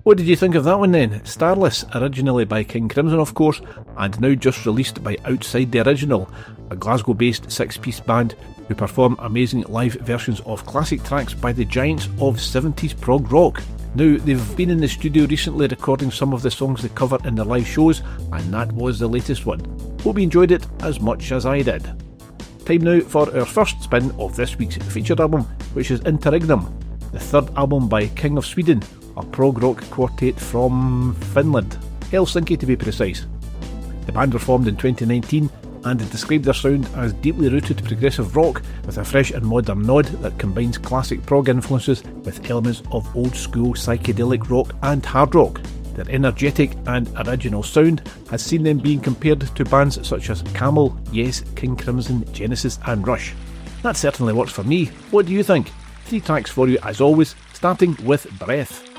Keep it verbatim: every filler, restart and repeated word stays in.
What did you think of that one then? Starless, originally by King Crimson of course, and now just released by Outside the Original, a Glasgow-based six-piece band who perform amazing live versions of classic tracks by the giants of seventies prog rock. Now, they've been in the studio recently recording some of the songs they cover in their live shows, and that was the latest one. Hope you enjoyed it as much as I did. Time now for our first spin of this week's featured album, which is Interregnum, the third album by King of Sweden, a prog rock quartet from Finland, Helsinki to be precise. The band were formed in twenty nineteen and described their sound as deeply rooted progressive rock with a fresh and modern nod that combines classic prog influences with elements of old school psychedelic rock and hard rock. Their energetic and original sound has seen them being compared to bands such as Camel, Yes, King Crimson, Genesis and Rush. That certainly works for me. What do you think? Three tracks for you as always, starting with Breath.